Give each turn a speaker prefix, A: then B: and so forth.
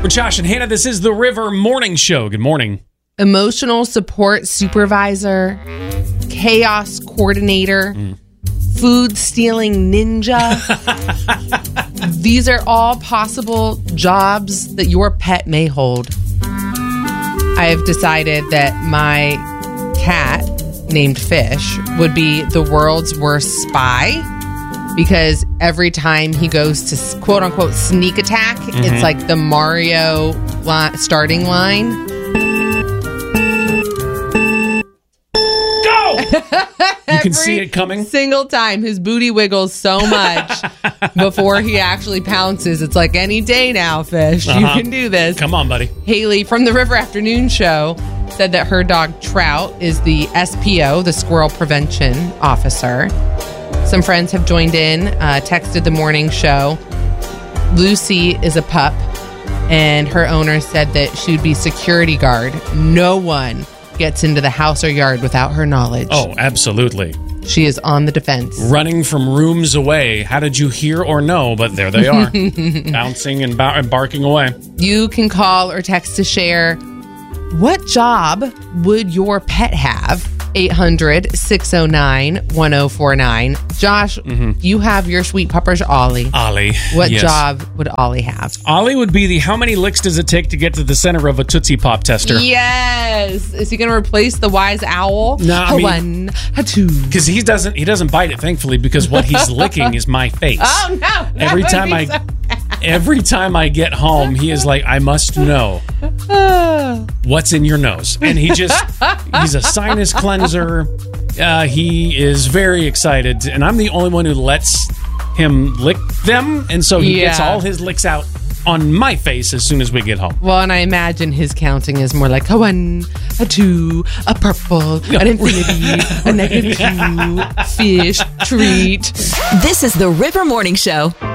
A: With Josh and Hannah, this is the River Morning Show. Good morning.
B: Emotional support supervisor, chaos coordinator, food stealing ninja. These are all possible jobs that your pet may hold. I have decided that my cat, named Fish, would be the world's worst spy because every time he goes to quote unquote sneak attack, it's like the Mario starting line.
A: You can see it coming.
B: Single time his booty wiggles so much before he actually pounces. It's like any day now, Fish. You can do this.
A: Come on, buddy.
B: Haley from the River Afternoon Show said that her dog Trout is the SPO, the Squirrel Prevention Officer. Some friends have joined in, texted the morning show. Lucy is a pup, and her owner said that she would be security guard. No one gets into the house or yard without her knowledge.
A: Oh, absolutely.
B: She is on the defense.
A: Running from rooms away. How did you hear or know? But there they are. Bouncing and barking away.
B: You can call or text to share. What job would your pet have? 800-609-1049. Josh, you have your sweet puppers, Ollie.
A: Ollie.
B: What
A: yes.
B: job would Ollie have?
A: Ollie would be the how many licks does it take to get to the center of a Tootsie Pop tester?
B: Yes. Is he going to replace the wise owl?
A: No, I mean,
B: one, a two.
A: Because he doesn't bite it, thankfully, because what he's licking is my face.
B: Oh, no.
A: Every time I get home, he is like, I must know what's in your nose. And he's a sinus cleanser. He is very excited. And I'm the only one who lets him lick them. And so he gets all his licks out on my face as soon as we get home.
B: Well, and I imagine his counting is more like a one, a two, a purple, an infinity, a negative two, fish, treat.
C: This is the River Morning Show.